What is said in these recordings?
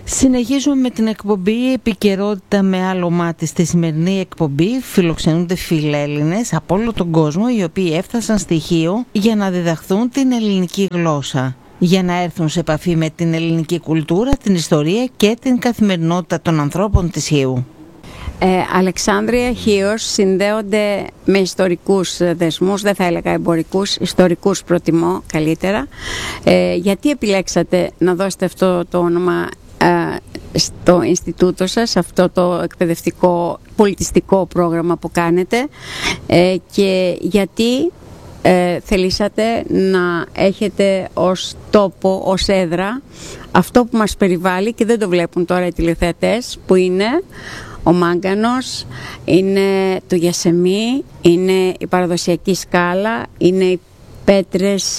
Συνεχίζουμε με την εκπομπή «Επικαιρότητα με άλλο μάτι». Στη σημερινή εκπομπή φιλοξενούνται φιλέλληνες από όλο τον κόσμο, οι οποίοι έφτασαν στη Χίο για να διδαχθούν την ελληνική γλώσσα, για να έρθουν σε επαφή με την ελληνική κουλτούρα, την ιστορία και την καθημερινότητα των ανθρώπων της Χίου. Αλεξάνδρεια, Χίος συνδέονται με ιστορικούς δεσμούς, δεν θα έλεγα εμπορικούς, ιστορικούς προτιμώ καλύτερα. Γιατί επιλέξατε να δώσετε αυτό το όνομα στο Ινστιτούτο σας, αυτό το εκπαιδευτικό πολιτιστικό πρόγραμμα που κάνετε, και γιατί θελήσατε να έχετε ως τόπο, ως έδρα αυτό που μας περιβάλλει και δεν το βλέπουν τώρα οι τηλεθεατές, που είναι ο Μάγκανος, είναι το Γιασεμί, είναι η παραδοσιακή σκάλα, είναι οι πέτρες,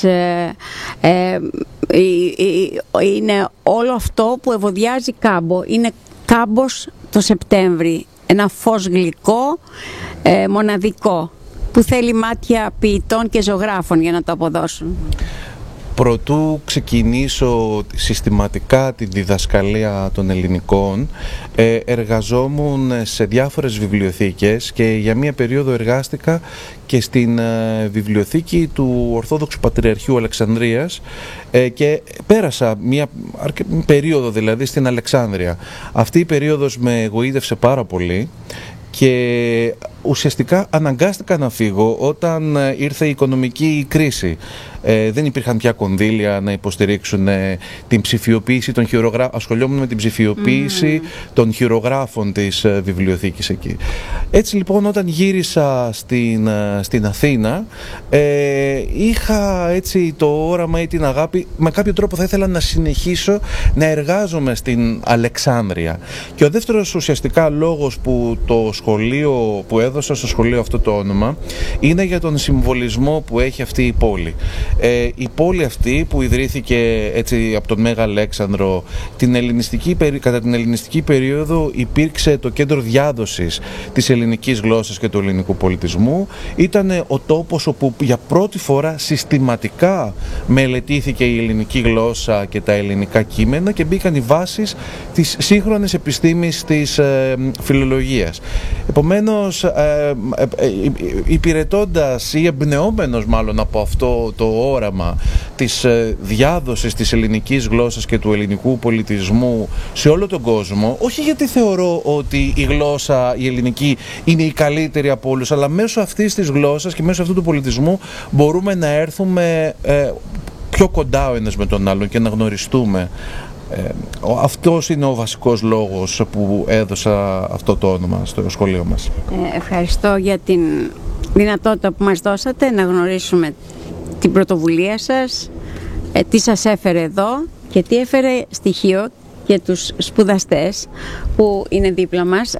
είναι όλο αυτό που ευωδιάζει κάμπο. Είναι κάμπος το Σεπτέμβρη, ένα φως γλυκό, μοναδικό, που θέλει μάτια ποιητών και ζωγράφων για να το αποδώσουν. Προτού ξεκινήσω συστηματικά τη διδασκαλία των ελληνικών, εργαζόμουν σε διάφορες βιβλιοθήκες και για μία περίοδο εργάστηκα και στην βιβλιοθήκη του Ορθόδοξου Πατριαρχείου Αλεξανδρίας και πέρασα μία περίοδο δηλαδή στην Αλεξάνδρεια. Αυτή η περίοδος με εγωίδευσε πάρα πολύ και ουσιαστικά αναγκάστηκα να φύγω όταν ήρθε η οικονομική κρίση. Δεν υπήρχαν πια κονδύλια να υποστηρίξουν την ψηφιοποίηση των χειρογράφων. Ασχολιόμουν με την ψηφιοποίηση των χειρογράφων της βιβλιοθήκης εκεί. Έτσι λοιπόν, όταν γύρισα στην Αθήνα, είχα έτσι το όραμα ή την αγάπη, με κάποιο τρόπο θα ήθελα να συνεχίσω να εργάζομαι στην Αλεξάνδρεια. Και ο δεύτερος ουσιαστικά λόγος που το σχολείο, που έδωσα στο σχολείο αυτό το όνομα, είναι για τον συμβολισμό που έχει αυτή η πόλη. Η πόλη αυτή που ιδρύθηκε έτσι από τον Μέγα Αλέξανδρο κατά την ελληνιστική περίοδο, υπήρξε το κέντρο διάδοσης της ελληνικής γλώσσας και του ελληνικού πολιτισμού. Ήταν ο τόπος όπου για πρώτη φορά συστηματικά μελετήθηκε η ελληνική γλώσσα και τα ελληνικά κείμενα και μπήκαν οι βάσεις της σύγχρονης επιστήμης της φιλολογίας. Επομένως, υπηρετώντας ή εμπνεόμενος μάλλον από αυτό το όραμα της διάδοσης της ελληνικής γλώσσας και του ελληνικού πολιτισμού σε όλο τον κόσμο, όχι γιατί θεωρώ ότι η γλώσσα η ελληνική είναι η καλύτερη από όλους, αλλά μέσω αυτής της γλώσσας και μέσω αυτού του πολιτισμού μπορούμε να έρθουμε πιο κοντά ο ένας με τον άλλον και να γνωριστούμε. Αυτός είναι ο βασικός λόγος που έδωσα αυτό το όνομα στο σχολείο μας. Ευχαριστώ για την δυνατότητα που μας δώσατε να γνωρίσουμε την πρωτοβουλία σας, τι σας έφερε εδώ και τι έφερε στοιχείο και τους σπουδαστές που είναι δίπλα μας,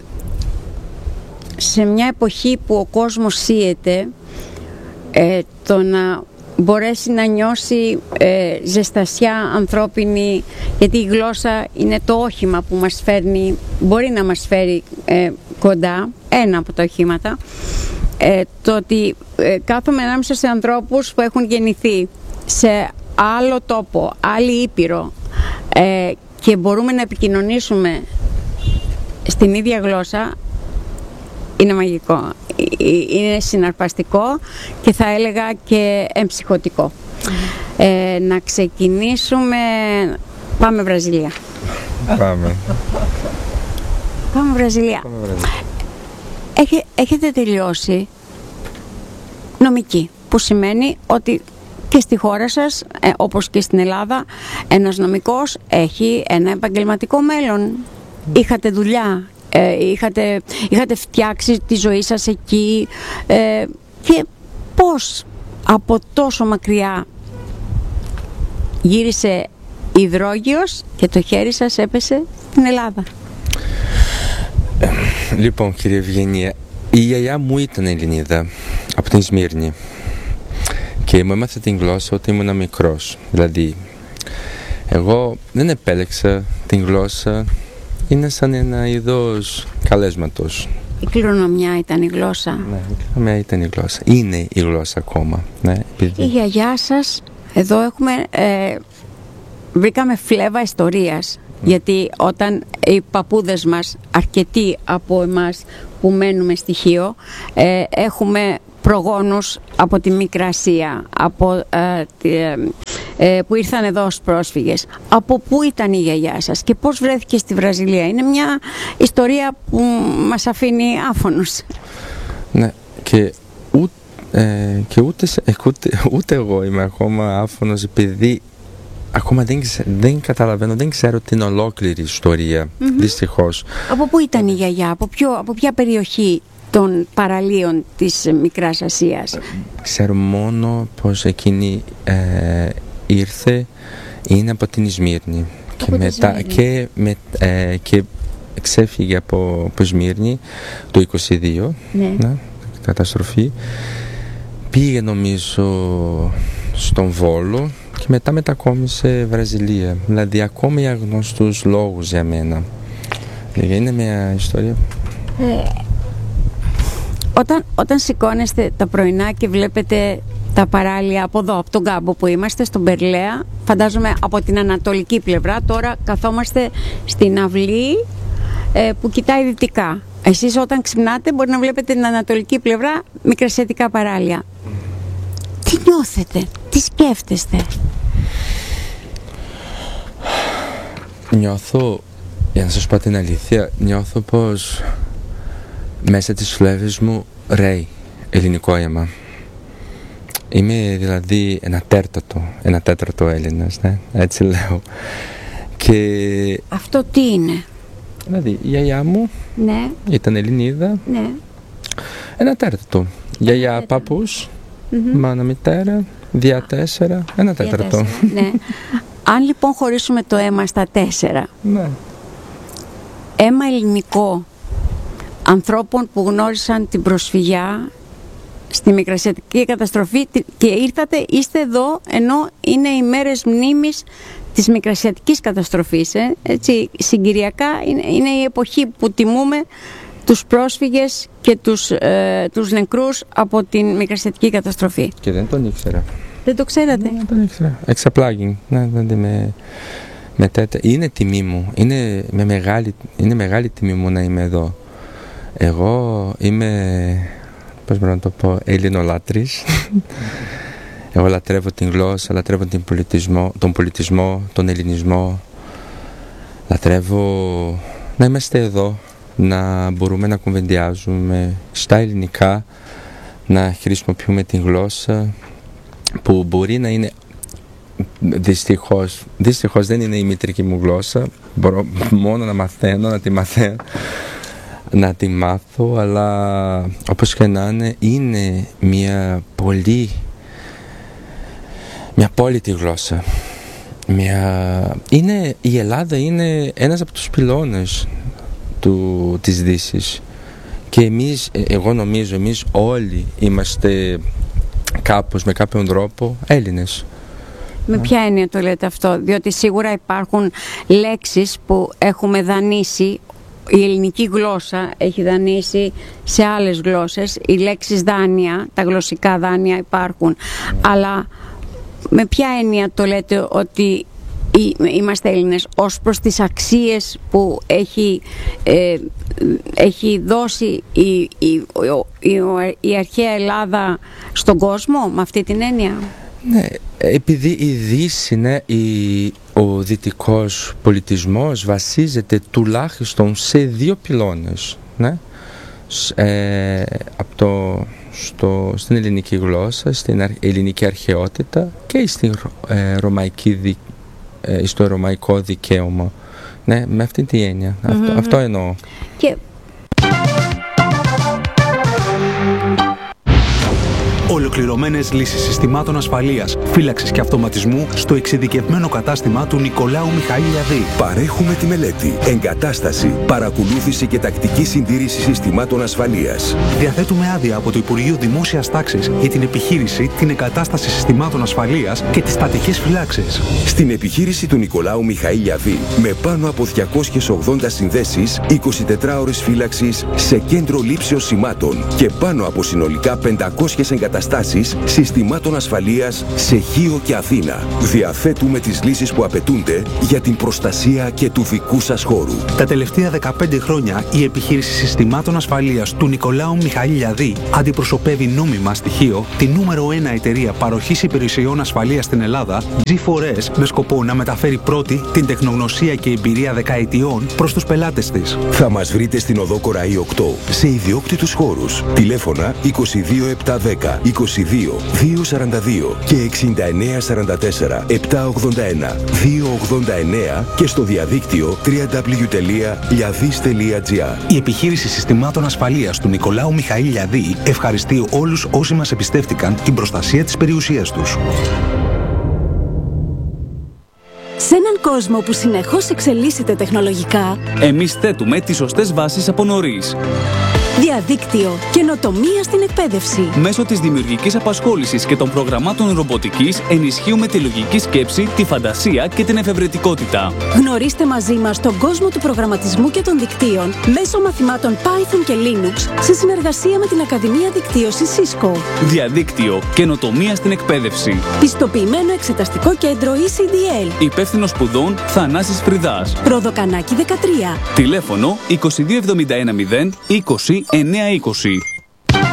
σε μια εποχή που ο κόσμος σύεται, το να μπορέσει να νιώσει ζεστασιά ανθρώπινη, γιατί η γλώσσα είναι το όχημα που μας φέρνει, μπορεί να μας φέρει κοντά, ένα από τα οχήματα. Το ότι κάθομαι ανάμεσα σε ανθρώπους που έχουν γεννηθεί σε άλλο τόπο, άλλη ήπειρο, και μπορούμε να επικοινωνήσουμε στην ίδια γλώσσα, είναι μαγικό, είναι συναρπαστικό και θα έλεγα και εμψυχωτικό. Να ξεκινήσουμε. Πάμε Βραζιλία. Πάμε Βραζιλία. Έχετε τελειώσει νομική, που σημαίνει ότι και στη χώρα σας, όπως και στην Ελλάδα, ένας νομικός έχει ένα επαγγελματικό μέλλον. Είχατε δουλειά, είχατε φτιάξει τη ζωή σας εκεί, και πώς από τόσο μακριά γύρισε υδρόγειος και το χέρι σας έπεσε στην Ελλάδα? Λοιπόν, κύριε Ευγενία, η γιαγιά μου ήταν Ελληνίδα από την Σμύρνη και μου έμαθε την γλώσσα όταν ήμουν μικρός. Δηλαδή, εγώ δεν επέλεξα την γλώσσα, είναι σαν ένα είδος καλέσματος. Η κληρονομιά ήταν η γλώσσα. Ναι, η κληρονομιά ήταν η γλώσσα. Είναι η γλώσσα ακόμα. Ναι, επειδή... Η γιαγιά σας, εδώ έχουμε, βρήκαμε φλέβα ιστορίας. Γιατί όταν οι παππούδες μας, αρκετοί από εμάς που μένουμε στη Χίο, έχουμε προγόνους από τη Μικρασία, που ήρθαν εδώ ως πρόσφυγες. Από πού ήταν η γιαγιά σας και πώς βρέθηκε στη Βραζιλία? Είναι μια ιστορία που μας αφήνει άφωνους. Ναι, και ούτε εγώ είμαι ακόμα άφωνος, επειδή ακόμα δεν καταλαβαίνω, δεν ξέρω την ολόκληρη ιστορία, δυστυχώς. Από πού ήταν η γιαγιά, από ποια περιοχή των παραλίων της Μικράς Ασίας? Ξέρω μόνο πως εκείνη ήρθε, είναι από την Σμύρνη και ξέφυγε από Σμύρνη το 22, καταστροφή. Πήγε νομίζω στον Βόλο και μετά μετακόμισε Βραζιλία. Δηλαδή ακόμη για γνωστούς λόγους για μένα. Είναι μια ιστορία. Όταν σηκώνεστε τα πρωινά και βλέπετε τα παράλια από εδώ, από τον κάμπο που είμαστε, στον Περλαία, φαντάζομαι από την ανατολική πλευρά, τώρα καθόμαστε στην αυλή που κοιτάει δυτικά. Εσείς όταν ξυπνάτε μπορεί να βλέπετε την ανατολική πλευρά, μικρασιατικά παράλια. Τι νιώθετε, τι σκέφτεστε? Νιώθω, για να σας πω την αλήθεια, νιώθω πως μέσα της φλέβης μου ρέει ελληνικό αίμα. Είμαι δηλαδή ένα τέταρτο Έλληνας, ναι, έτσι λέω. Και αυτό τι είναι? Δηλαδή η γιαγιά μου ήταν Ελληνίδα, ένα τέταρτο. Γιαγιά παππούς, μάνα μητέρα, δια 4, ένα τέταρτο. Ναι. Αν λοιπόν χωρίσουμε το αίμα στα 4, αίμα ελληνικό ανθρώπων που γνώρισαν την προσφυγιά στη Μικρασιατική καταστροφή και είστε εδώ ενώ είναι οι μέρες μνήμης της Μικρασιατικής καταστροφής, έτσι, συγκυριακά είναι η εποχή που τιμούμε τους πρόσφυγες και τους νεκρούς από την Μικρασιατική καταστροφή. Και δεν τον ήξερα. Δεν το ξέρατε? Δεν τον ήξερα. Εξαπλάγιν. Είναι τιμή μου. Είναι μεγάλη τιμή μου να είμαι εδώ. Εγώ είμαι, πώς μπορώ να το πω, Ελληνολάτρης. Εγώ λατρεύω την γλώσσα, λατρεύω τον πολιτισμό, τον ελληνισμό. Λατρεύω να είμαστε εδώ, να μπορούμε να κουβεντιάζουμε στα ελληνικά, να χρησιμοποιούμε την γλώσσα που μπορεί να είναι, δυστυχώς δεν είναι η μητρική μου γλώσσα, μπορώ μόνο να μαθαίνω, να τη μάθω, αλλά όπως και να είναι μια απόλυτη γλώσσα. Η Ελλάδα είναι ένας από τους πυλώνες της Δύσης και εγώ νομίζω εμείς όλοι είμαστε κάπως, με κάποιον τρόπο, Έλληνες. Με ποια έννοια το λέτε αυτό? Διότι σίγουρα υπάρχουν λέξεις που έχουμε δανείσει, η ελληνική γλώσσα έχει δανείσει σε άλλες γλώσσες, οι λέξεις δάνεια, τα γλωσσικά δάνεια υπάρχουν, αλλά με ποια έννοια το λέτε ότι είμαστε Έλληνες? Ως προς τις αξίες που έχει δώσει η αρχαία Ελλάδα στον κόσμο, με αυτή την έννοια? Ναι, επειδή η Δύση, ο δυτικός πολιτισμός βασίζεται τουλάχιστον σε 2 πυλώνες, στην ελληνική γλώσσα, στην ελληνική αρχαιότητα και στο ρωμαϊκό δικαίωμα. Ναι, με αυτή την έννοια. Αυτό εννοώ. Και Ολοκληρωμένες λύσεις συστημάτων ασφαλείας, φύλαξης και αυτοματισμού στο εξειδικευμένο κατάστημα του Νικολάου Μιχαήλ Λιαδή. Παρέχουμε τη μελέτη, εγκατάσταση, παρακολούθηση και τακτική συντήρηση συστημάτων ασφαλείας. Διαθέτουμε άδεια από το Υπουργείο Δημόσιας Τάξης για την επιχείρηση, την εγκατάσταση συστημάτων ασφαλείας και τις στατικές φυλάξεις. Στην επιχείρηση του Νικολάου Μιχαήλ Λιαδή, με πάνω από 280 συνδέσεις, 24 ώρες φύλαξης σε κέντρο λήψεως σημάτων και πάνω από συνολικά 500 εγκαταστάσεις εγκαταστάσεις συστημάτων ασφαλείας σε Χίο και Αθήνα. Διαθέτουμε τις λύσεις που απαιτούνται για την προστασία και του δικού σας χώρου. Τα τελευταία 15 χρόνια η επιχείρηση συστημάτων ασφαλείας του Νικολάου Μιχαήλ αντιπροσωπεύει νόμιμα στη Χίο τη νούμερο 1 εταιρεία παροχής υπηρεσιών ασφαλείας στην Ελλάδα, G4S, με σκοπό να μεταφέρει πρώτη την τεχνογνωσία και εμπειρία δεκαετιών προς τους πελάτες της. Θα μας βρείτε στην οδό Κοραή 8 σε ιδιόκτητους χώρους. Τηλέφωνα 22710 22 242 και 6944 781 289 και στο διαδίκτυο www.liadis.gr. Η επιχείρηση συστημάτων ασφαλείας του Νικολάου Μιχαήλ Λιαδή ευχαριστεί όλους όσοι μας εμπιστεύτηκαν την προστασία της περιουσίας τους. Σε έναν κόσμο που συνεχώς εξελίσσεται τεχνολογικά, εμείς θέτουμε τις σωστές βάσεις από νωρίς. Διαδίκτυο, καινοτομία στην εκπαίδευση. Μέσω της δημιουργικής απασχόλησης και των προγραμμάτων ρομποτικής ενισχύουμε τη λογική σκέψη, τη φαντασία και την εφευρετικότητα. Γνωρίστε μαζί μας τον κόσμο του προγραμματισμού και των δικτύων μέσω μαθημάτων Python και Linux σε συνεργασία με την Ακαδημία Δικτύωσης Cisco. Διαδίκτυο, καινοτομία στην εκπαίδευση. Πιστοποιημένο εξεταστικό κέντρο ECDL. Υπεύθυνος σπουδών Θανάσης Φρυδάς. Προδοκανάκι 13. Τηλέφωνο 2271 0 20 920.